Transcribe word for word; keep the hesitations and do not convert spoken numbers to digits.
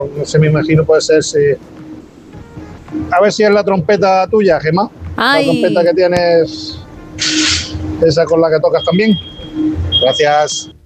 No sé, me imagino puede ser si... A ver si es la trompeta tuya, Gemma. Ay. La trompeta que tienes, esa con la que tocas también. Gracias.